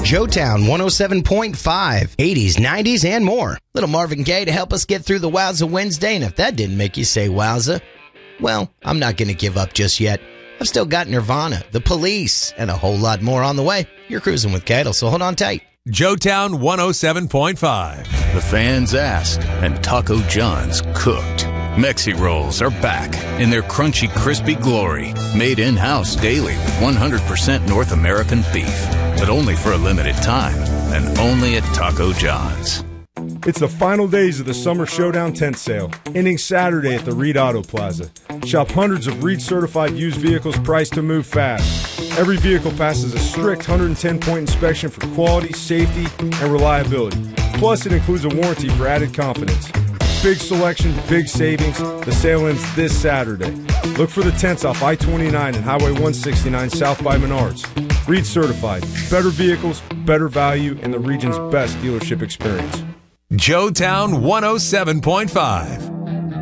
Joetown 107.5, 80s, 90s, and more. Little Marvin Gaye to help us get through the Wowza Wednesday, and if that didn't make you say wowza, well, I'm not going to give up just yet. I've still got Nirvana, The Police, and a whole lot more on the way. You're cruising with Cadel, so hold on tight. Joetown 107.5. The fans asked, and Taco John's cooked. Mexi Rolls are back in their crunchy, crispy glory. Made in-house daily with 100% North American beef. But only for a limited time, and only at Taco John's. It's the final days of the Summer Showdown tent sale, ending Saturday at the Reed Auto Plaza. Shop hundreds of Reed-certified used vehicles priced to move fast. Every vehicle passes a strict 110-point inspection for quality, safety, and reliability. Plus, it includes a warranty for added confidence. Big selection, big savings. The sale ends this Saturday. Look for the tents off I-29 and Highway 169 south by Menards. Reed certified. Better vehicles, better value, and the region's best dealership experience. Joetown 107.5.